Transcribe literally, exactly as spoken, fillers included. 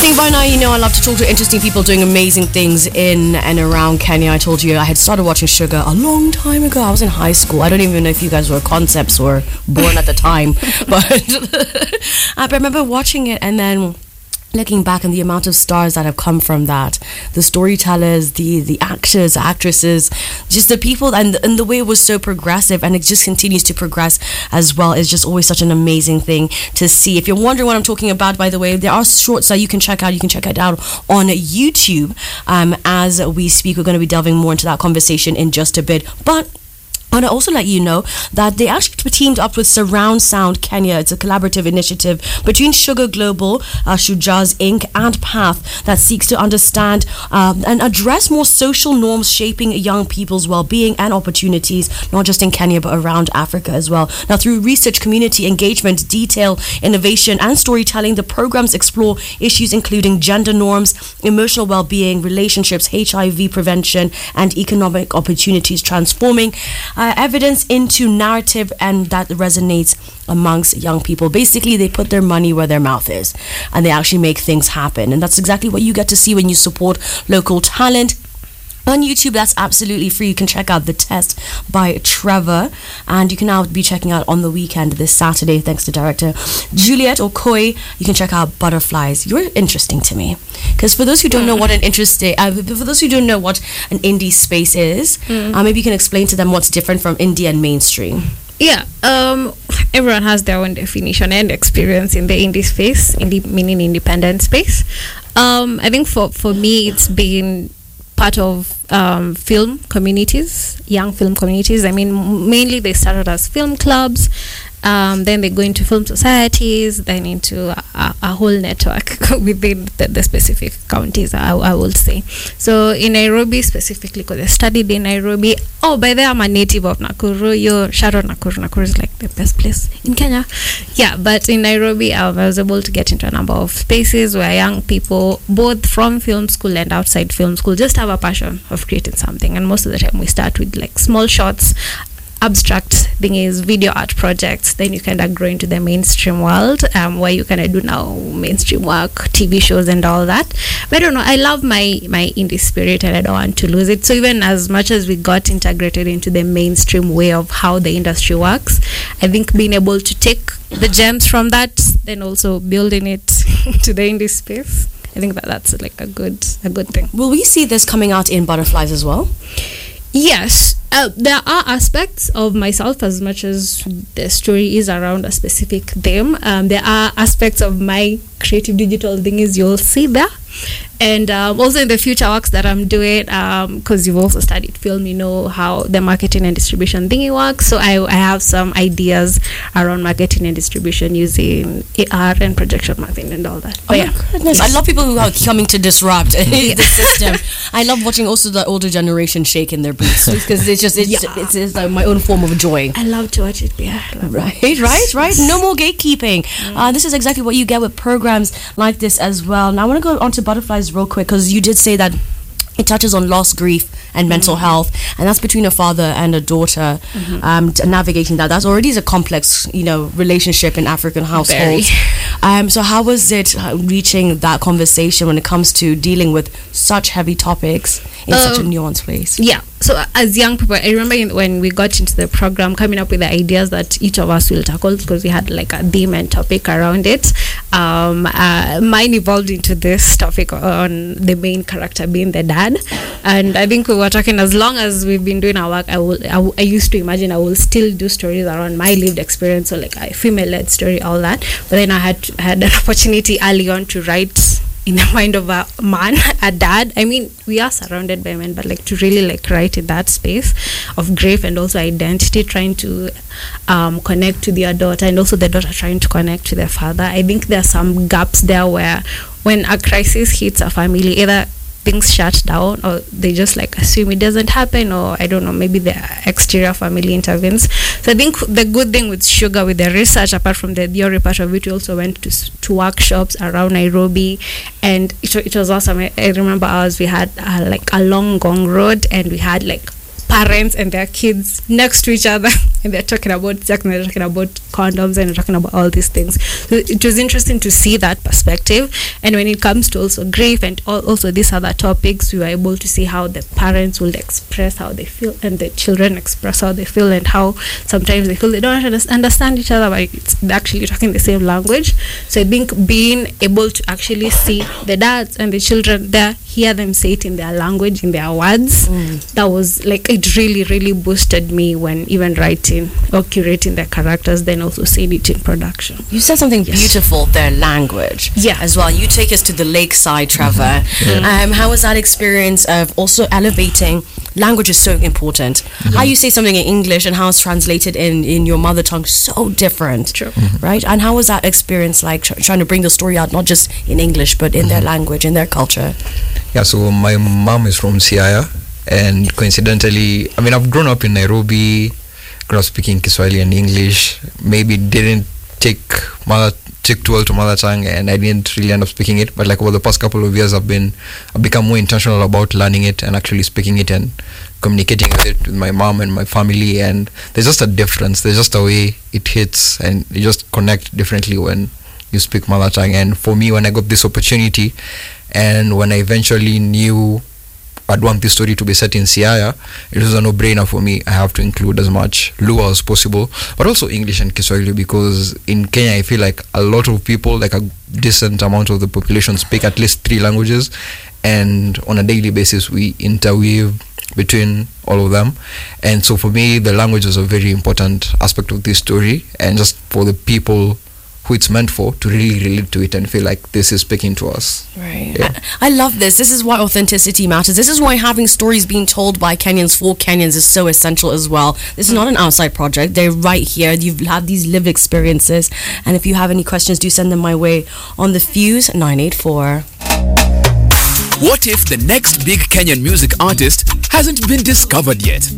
think by now you know I love to talk to interesting people doing amazing things in and around Kenya. I told you I had started watching Sugar a long time ago. I was in high school. I don't even know if you guys were concepts or born at the time, but I remember watching it and then looking back on the amount of stars that have come from that, the storytellers, the the actors, actresses, just the people, and, and the way it was so progressive, and it just continues to progress as well, is just always such an amazing thing to see. If you're wondering what I'm talking about, by the way, there are shorts that you can check out. You can check it out on YouTube. Um, as we speak, we're going to be delving more into that conversation in just a bit, but I want to also let you know that they actually teamed up with Surround Sound Kenya. It's a collaborative initiative between Sugar Global, uh, Shujaz Incorporated, and Path that seeks to understand um, and address more social norms shaping young people's well-being and opportunities, not just in Kenya but around Africa as well. Now, through research, community engagement, detail, innovation, and storytelling, the programs explore issues including gender norms, emotional well-being, relationships, H I V prevention, and economic opportunities, transforming Uh, evidence into narrative, and that resonates amongst young people. Basically, they put their money where their mouth is, and they actually make things happen. And that's exactly what you get to see when you support local talent. On YouTube, that's absolutely free. You can check out The Test by Trevor, and you can now be checking out On the Weekend this Saturday, thanks to director Juliet Okoye. You can check out Butterflies. You're interesting to me, because for those who don't know what an interesting, uh, for those who don't know what an indie space is, mm. uh, maybe you can explain to them what's different from indie and mainstream. Yeah, um, everyone has their own definition and experience in the indie space, indie meaning independent space. Um, I think for, for me, it's been part of um, film communities, young film communities. I mean, mainly they started as film clubs, um, then they go into film societies, then into a, a whole network within the, the specific counties, I, I will say. So in Nairobi specifically, because I studied in Nairobi. Oh, by the way, I'm a native of Nakuru. Yo, shout out Nakuru. Nakuru is like the best place in Kenya. Yeah, but in Nairobi, um, I was able to get into a number of spaces where young people, both from film school and outside film school, just have a passion of creating something. And most of the time we start with like small shots, abstract thing is video art projects, then you kind of grow into the mainstream world, um, where you kind of do now mainstream work, T V shows and all that. But I don't know, I love my my indie spirit and I don't want to lose it. So even as much as we got integrated into the mainstream way of how the industry works, I think being able to take the gems from that, then also building it to the indie space, I think that that's like a good a good thing. Will we see this coming out in Butterflies as well? Yes, uh, there are aspects of myself, as much as the story is around a specific theme. Um, there are aspects of my creative digital things you'll see there. And um, also in the future works that I'm doing, because um, you've also studied film, you know how the marketing and distribution thingy works. So I, I have some ideas around marketing and distribution using A R and projection mapping and all that. But oh yeah, my goodness. Yes. I love people who are coming to disrupt the system. I love watching also the older generation shake in their boots, because it's just it's, yeah. it's, it's like my own form of joy. I love to watch it. Yeah, right, it. right, right. No more gatekeeping. Mm. Uh, this is exactly what you get with programs like this as well. Now I want to go on to Butterflies real quick, because you did say that it touches on loss, grief, and mental mm-hmm. health, and that's between a father and a daughter. Mm-hmm. Um, navigating that, that's already a complex, you know, relationship in African households. Um, so how was it uh, reaching that conversation when it comes to dealing with such heavy topics in um, such a nuanced place? Yeah. So as young people, I remember when we got into the program, coming up with the ideas that each of us will tackle, because we had like a theme and topic around it. Um, uh, mine evolved into this topic on the main character being the dad. And I think we were talking, as long as we've been doing our work, I will. I, w- I used to imagine I will still do stories around my lived experience, so like a female-led story, all that. But then I had had an opportunity early on to write in the mind of a man, a dad. I mean, we are surrounded by men, but like to really like write in that space of grief and also identity, trying to um, connect to their daughter, and also the daughter trying to connect to their father. I think there are some gaps there where when a crisis hits a family, either things shut down or they just like assume it doesn't happen, or I don't know, maybe the exterior family intervenes. So I think the good thing with Sugar, with the research, apart from the theory part of it, we also went to to workshops around Nairobi, and it, it was awesome. I, I remember ours, we had uh, like a long gong road, and we had like parents and their kids next to each other and they're talking about sex, and they're talking about condoms, and they're talking about all these things. So it was interesting to see that perspective. And when it comes to also grief and al- also these other topics, we were able to see how the parents will express how they feel, and the children express how they feel, and how sometimes they feel they don't under- understand each other, but it's they're actually talking the same language. So I think being able to actually see the dads and the children there, hear them say it in their language, in their words, mm. that was like, it really, really boosted me when even writing or curating the characters, then also seeing it in production. You said something yes. beautiful, their language. Yeah. As well. You take us to the lakeside, Trevor. Mm-hmm. Yeah. Um, how was that experience of also elevating? Language is so important. Mm-hmm. How you say something in English and how it's translated in, in your mother tongue, so different. True. Mm-hmm. Right? And how was that experience like, tr- trying to bring the story out, not just in English, but in mm-hmm. their language, in their culture? Yeah, so my mom is from Siaya, and coincidentally, I mean, I've grown up in Nairobi, grew up speaking Kiswahili and English, maybe didn't take mother take too well to mother tongue, and I didn't really end up speaking it, but like over the past couple of years I've been I've become more intentional about learning it and actually speaking it and communicating with it with my mom and my family. And there's just a difference, there's just a way it hits, and you just connect differently when you speak mother tongue. And for me, when I got this opportunity, and when I eventually knew I'd want this story to be set in Siaya, it was a no-brainer for me. I have to include as much Luo as possible, but also English and Kiswahili, because in Kenya I feel like a lot of people, like a decent amount of the population, speak at least three languages, and on a daily basis we interweave between all of them. And so for me, the language is a very important aspect of this story, and just for the people who it's meant for to really relate to it and feel like this is speaking to us. Right. Yeah. I, I love this. This is why authenticity matters. This is why having stories being told by Kenyans for Kenyans is so essential as well. This is not an outside project. They're right here. You've had these lived experiences. And if you have any questions, do send them my way on the Fuse nine eight four. What if the next big Kenyan music artist hasn't been discovered yet?